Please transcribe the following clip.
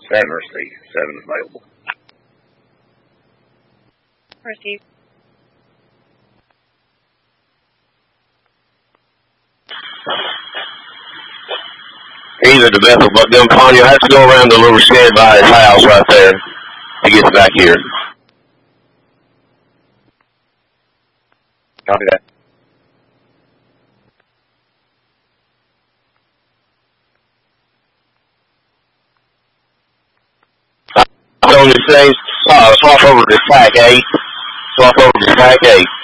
Mercy. 7 is available. Receive. Either the Bethel, but then Ponyo has to go around the little shed by his house right there to get back here. Copy that. On the same, swap over to Stack 8. Swap over to Stack 8.